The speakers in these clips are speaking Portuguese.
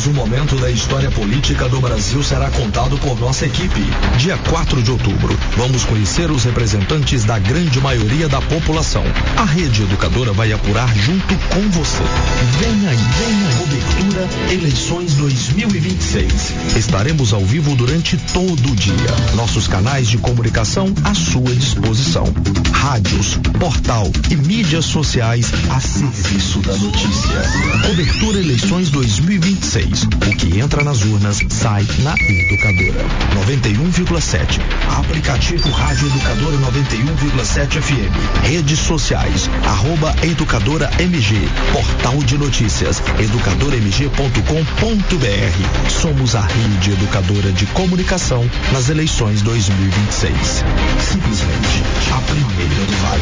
um momento da história política do Brasil será contado por nossa equipe. Dia 4 de outubro, vamos conhecer os representantes da grande maioria da população. A Rede Educadora vai apurar junto com você. Venha aí, cobertura Eleições 2026. Estaremos ao vivo durante todo o dia. Nossos canais de comunicação à sua disposição. Rádios, portal e mídias sociais a serviço da notícia. Cobertura Eleições 2026. O que entra nas urnas sai na Educadora. 91,7. Aplicativo Rádio Educadora 91,7 FM. Redes sociais. @Educadora MG. Portal de notícias. educadormg.com.br. Somos a rede educadora de comunicação nas eleições 2026. Simplesmente a primeira do Vale.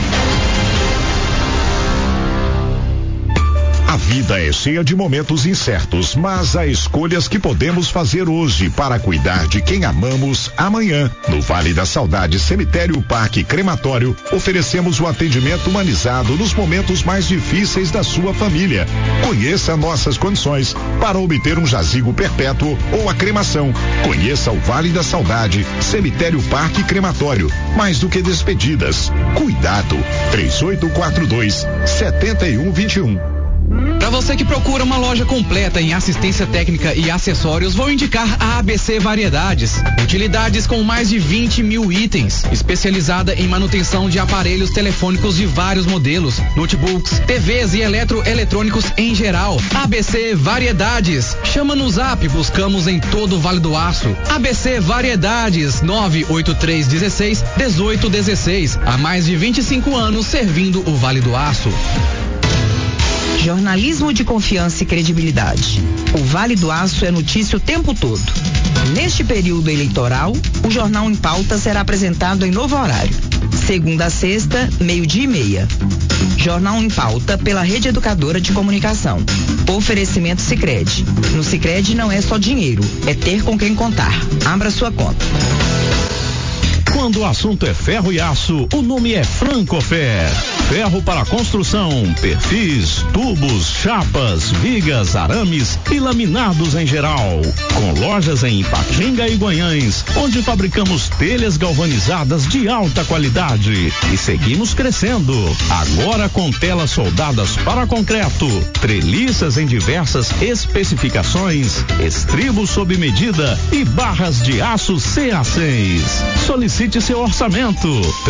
A vida é cheia de momentos incertos, mas há escolhas que podemos fazer hoje para cuidar de quem amamos amanhã. No Vale da Saudade Cemitério Parque Crematório, oferecemos o atendimento humanizado nos momentos mais difíceis da sua família. Conheça nossas condições para obter um jazigo perpétuo ou a cremação. Conheça o Vale da Saudade Cemitério Parque Crematório. Mais do que despedidas, cuidado. 3842-7121. Para você que procura uma loja completa em assistência técnica e acessórios, vou indicar a ABC Variedades. Utilidades com mais de 20 mil itens, especializada em manutenção de aparelhos telefônicos de vários modelos, notebooks, TVs e eletrônicos em geral. ABC Variedades. Chama no Zap, buscamos em todo o Vale do Aço. ABC Variedades, 98316-1816. Há mais de 25 anos servindo o Vale do Aço. Jornalismo de confiança e credibilidade. O Vale do Aço é notícia o tempo todo. Neste período eleitoral, o Jornal em Pauta será apresentado em novo horário. Segunda a sexta, 12:30. Jornal em Pauta pela Rede Educadora de Comunicação. Oferecimento Sicredi. No Sicredi não é só dinheiro, é ter com quem contar. Abra sua conta. Quando o assunto é ferro e aço, o nome é Francofer. Ferro para construção, perfis, tubos, chapas, vigas, arames e laminados em geral. Com lojas em Ipatinga e Guanhães, onde fabricamos telhas galvanizadas de alta qualidade. E seguimos crescendo. Agora com telas soldadas para concreto, treliças em diversas especificações, estribos sob medida e barras de aço CA6. Solicite seu orçamento.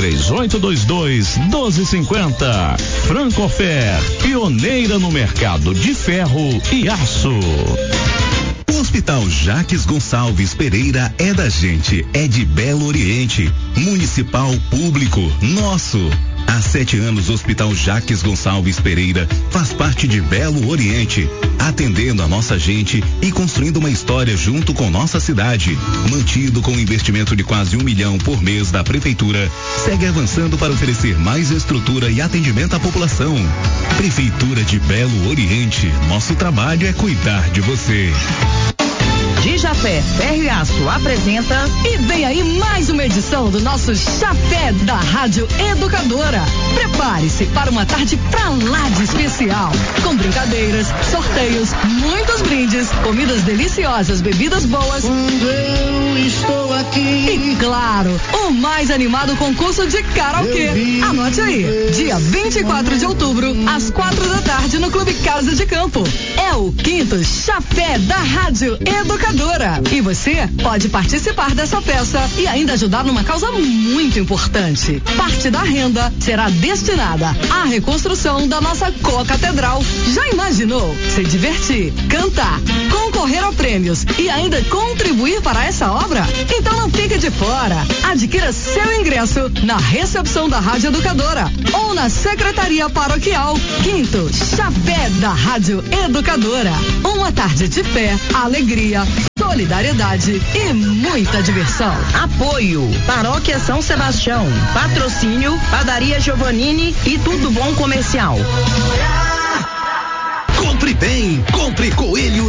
3822-1250. Francofer, pioneira no mercado de ferro e aço. O Hospital Jaques Gonçalves Pereira é da gente, é de Belo Oriente. Municipal público, nosso. Há 7 anos, o Hospital Jaques Gonçalves Pereira faz parte de Belo Oriente, atendendo a nossa gente e construindo uma história junto com nossa cidade. Mantido com um investimento de quase 1 milhão por mês da Prefeitura, segue avançando para oferecer mais estrutura e atendimento à população. Prefeitura de Belo Oriente, nosso trabalho é cuidar de você. Dijafé Ferro e Aço apresenta e vem aí mais uma edição do nosso Chafé da Rádio Educadora. Prepare-se para uma tarde pra lá de especial, com brincadeiras, sorteios, muitos brindes, comidas deliciosas, bebidas boas. Quando eu estou aqui. E claro, o mais animado concurso de karaokê. Anote aí, dia 24 de outubro, às 4 da tarde, no Clube Casa de Campo. É o 5º Chafé da Rádio Educadora. E você pode participar dessa festa e ainda ajudar numa causa muito importante. Parte da renda será destinada à reconstrução da nossa co-catedral. Já imaginou? Se divertir, cantar, concorrer a prêmios e ainda contribuir para essa obra? Então não fique de fora. Adquira seu ingresso na recepção da Rádio Educadora ou na Secretaria Paroquial. 5º Chafé da Rádio Educadora. Uma tarde de fé, alegria, solidariedade e muita diversão. Apoio Paróquia São Sebastião. Patrocínio Padaria Giovannini e Tudo Bom Comercial. Compre bem, compre Coelho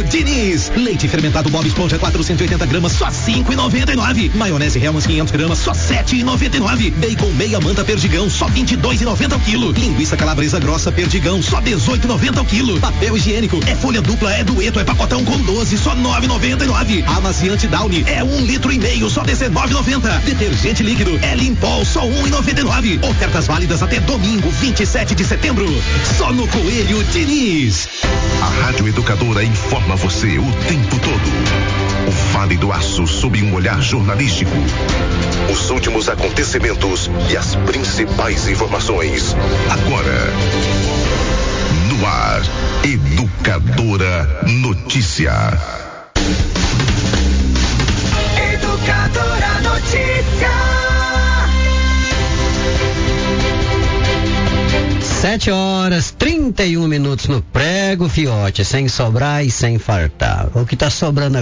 Diniz. Leite fermentado Bob Esponja 480 gramas, só 5,99. Maionese Hellmann's 500 gramas, só 7,99. Bacon meia manta Perdigão, só 22,90 ao quilo. Linguiça calabresa grossa Perdigão, só 18,90 ao quilo. Papel higiênico é folha dupla, é dueto, é pacotão com 12, só 9,99. Amaciante Downy é 1,5 litros, só 19,90. Detergente líquido é Limpol, só 1,99. Ofertas válidas até domingo, 27 de setembro. Só no Coelho Diniz. A Rádio Educadora informa você o tempo todo. O Vale do Aço sob um olhar jornalístico. Os últimos acontecimentos e as principais informações. Agora, no ar, Educadora Notícia. Educadora Notícia. 7h31 no prego, fiote, sem sobrar e sem fartar. O que tá sobrando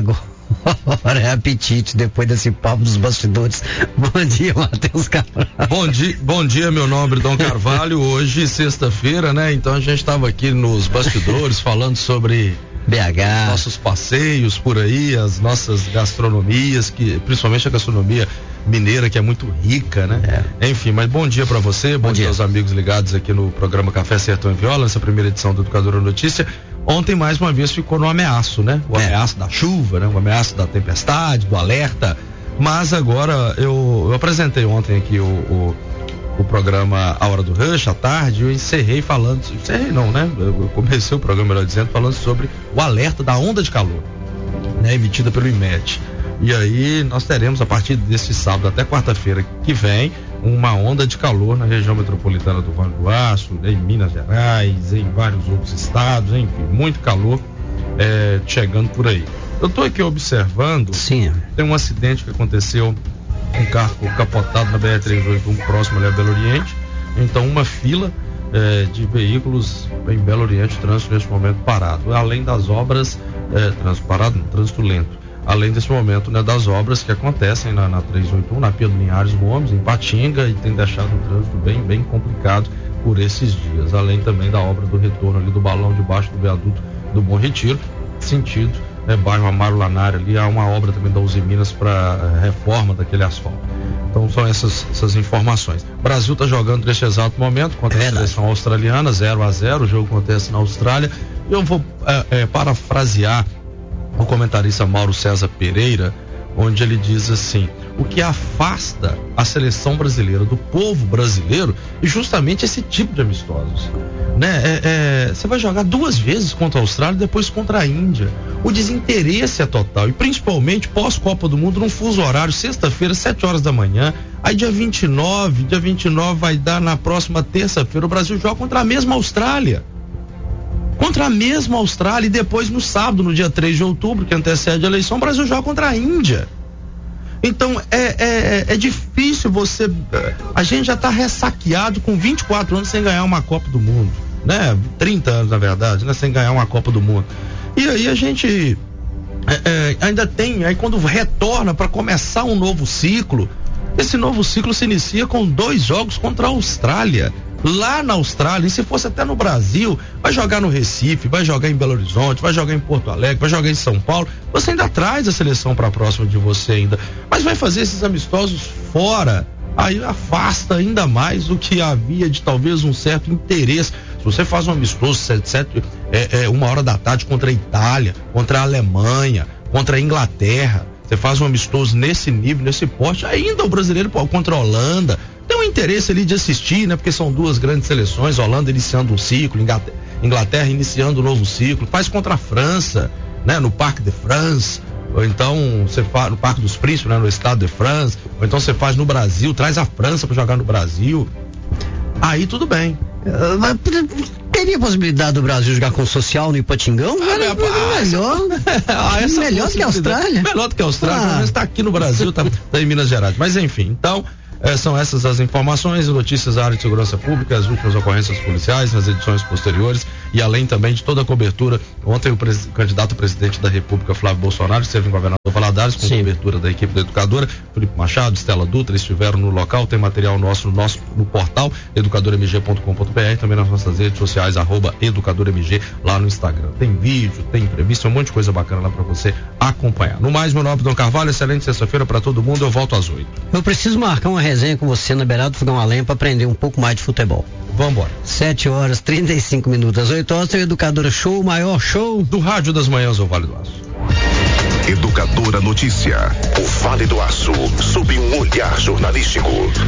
agora é apetite depois desse papo dos bastidores. Bom dia, Matheus Carvalho. Bom dia, meu nobre Dom Carvalho. Hoje, sexta-feira, né? Então a gente estava aqui nos bastidores falando sobre BH, nossos passeios por aí, as nossas gastronomias, principalmente a gastronomia mineira, que é muito rica, né? Enfim, mas bom dia para você, bom dia aos amigos ligados aqui no programa Café Sertão e Viola, nessa primeira edição do Educadora Notícia. Ontem, mais uma vez, ficou no ameaço, né? O ameaço da chuva, né? O ameaço da tempestade, do alerta. Mas agora, eu apresentei ontem aqui o programa A Hora do Rush, à tarde, eu encerrei não, né? Eu comecei o programa, melhor dizendo, falando sobre o alerta da onda de calor, né? Emitida pelo IMET. E aí nós teremos, a partir desse sábado até quarta-feira que vem, uma onda de calor na região metropolitana do Vale do Aço, né, em Minas Gerais, em vários outros estados, enfim, muito calor chegando por aí. Eu estou aqui observando, tem um acidente que aconteceu, um carro capotado na BR-381 próximo ali a Belo Oriente, então uma fila de veículos em Belo Oriente, trânsito neste momento parado, além das obras, trânsito parado, trânsito lento. Além desse momento, né, das obras que acontecem na 381, na Pedro Linhares Gomes, em Patinga, e tem deixado o trânsito bem complicado por esses dias. Além também da obra do retorno ali do balão debaixo do viaduto do Bom Retiro, sentido, bairro Amaro Lanário, ali há uma obra também da Uzi Minas para reforma daquele asfalto. Então são essas informações. O Brasil está jogando neste exato momento contra a seleção australiana, 0-0, o jogo acontece na Austrália. Eu vou parafrasear o comentarista Mauro César Pereira, onde ele diz assim: o que afasta a seleção brasileira do povo brasileiro é justamente esse tipo de amistosos, né? Você vai jogar 2 vezes contra a Austrália e depois contra a Índia. O desinteresse é total, e principalmente pós-Copa do Mundo, num fuso horário, sexta-feira, 7 horas da manhã. Aí dia 29 vai dar na próxima terça-feira, o Brasil joga contra a mesma Austrália. E depois no sábado, no dia 3 de outubro, que antecede a eleição, o Brasil joga contra a Índia. Então é difícil você. A gente já está ressaqueado com 24 anos sem ganhar uma Copa do Mundo, né? 30 anos, na verdade, né? Sem ganhar uma Copa do Mundo. E aí a gente ainda tem, aí quando retorna para começar um novo ciclo, esse novo ciclo se inicia com 2 jogos contra a Austrália. Lá na Austrália, e se fosse até no Brasil, vai jogar no Recife, vai jogar em Belo Horizonte, vai jogar em Porto Alegre, vai jogar em São Paulo, você ainda traz a seleção para próxima de você ainda, mas vai fazer esses amistosos fora, aí afasta ainda mais o que havia de talvez um certo interesse. Se você faz um amistoso 1h da tarde contra a Itália, contra a Alemanha, contra a Inglaterra, você faz um amistoso nesse nível, nesse porte, ainda o brasileiro contra a Holanda, tem um interesse ali de assistir, né? Porque são 2 grandes seleções, Holanda iniciando um ciclo, Inglaterra iniciando um novo ciclo, faz contra a França, né? No Parc de France, ou então você faz no Parque dos Príncipes, né? No Stade de France, ou então você faz no Brasil, traz a França para jogar no Brasil, aí tudo bem. Mas teria possibilidade do Brasil jogar com o Social no Ipatingão? Melhor do que a Austrália. Melhor do que a Austrália, mas está aqui no Brasil, tá em Minas Gerais. Mas enfim, então são essas as informações e notícias da área de segurança pública, as últimas ocorrências policiais nas edições posteriores, e além também de toda a cobertura. Ontem o candidato a presidente da República, Flávio Bolsonaro, esteve em Governador Valadares Valadares, com cobertura da equipe da Educadora. Felipe Machado, Estela Dutra estiveram no local. Tem material nosso no portal educadormg.com.br, também nas nossas redes sociais, @educadormg, lá no Instagram. Tem vídeo, tem entrevista, um monte de coisa bacana lá para você acompanhar. No mais, meu nome é Dom Carvalho, excelente sexta-feira para todo mundo. Eu volto às 8. Eu preciso marcar uma resenha com você na beirada do fogão a lenha para aprender um pouco mais de futebol. Vambora. 7h35. Às 8 horas tem o Educadora Show, o maior show do rádio das manhãs ao Vale do Aço. Educadora Notícia, o Vale do Aço, sob um olhar jornalístico.